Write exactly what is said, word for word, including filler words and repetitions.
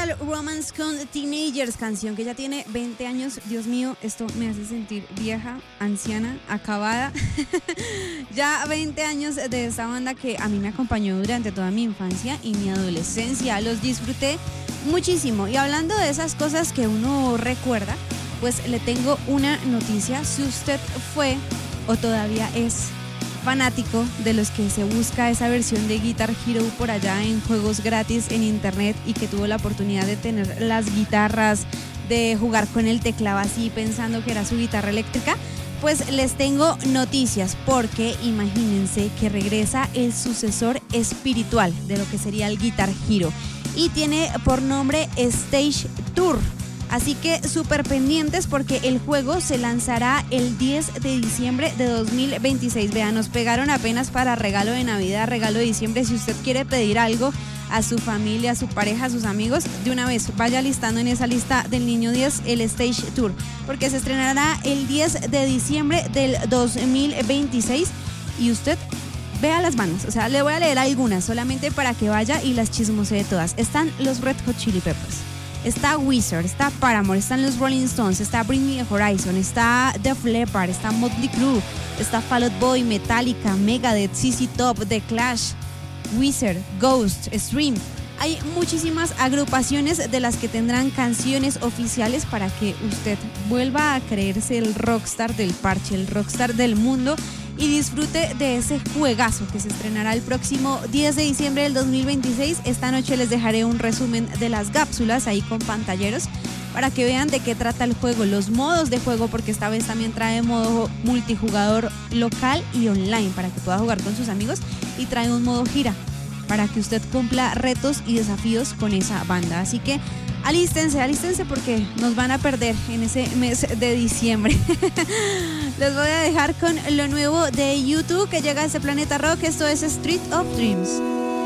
Trivial Romance con Teenagers, canción que ya tiene veinte años. Dios mío, esto me hace sentir vieja, anciana, acabada. Ya veinte años de esta banda que a mí me acompañó durante toda mi infancia y mi adolescencia. Los disfruté muchísimo. Y hablando de esas cosas que uno recuerda, pues le tengo una noticia. Si usted fue o todavía es fanático de los que se busca esa versión de Guitar Hero por allá en juegos gratis en internet y que tuvo la oportunidad de tener las guitarras, de jugar con el teclado así pensando que era su guitarra eléctrica, pues les tengo noticias, porque imagínense que regresa el sucesor espiritual de lo que sería el Guitar Hero y tiene por nombre Stage Tour. Así que súper pendientes porque el juego se lanzará el diez de diciembre de dos mil veintiséis. Vean, nos pegaron apenas para regalo de Navidad, regalo de diciembre. Si usted quiere pedir algo a su familia, a su pareja, a sus amigos, de una vez vaya listando en esa lista del Niño diez el Stage Tour, porque se estrenará el diez de diciembre del dos mil veintiséis y usted vea las bandas. O sea, le voy a leer algunas solamente para que vaya y las chismosee todas. Están los Red Hot Chili Peppers, está Weezer, está Paramore, están los Rolling Stones, está Bring Me the Horizon, está Def Leppard, está Motley Crue, está Fall Out Boy, Metallica, Megadeth, Z Z Top, The Clash, Weezer, Ghost, Stream. Hay muchísimas agrupaciones de las que tendrán canciones oficiales para que usted vuelva a creerse el rockstar del parche, el rockstar del mundo, y disfrute de ese juegazo que se estrenará el próximo diez de diciembre del dos mil veintiséis. Esta noche les dejaré un resumen de las cápsulas ahí con pantalleros para que vean de qué trata el juego, los modos de juego, porque esta vez también trae modo multijugador local y online para que pueda jugar con sus amigos, y trae un modo gira para que usted cumpla retos y desafíos con esa banda. Así que alístense, alístense porque nos van a perder en ese mes de diciembre. Les voy a dejar con lo nuevo de YouTube que llega a este Planeta Rock. Esto es Street of Dreams.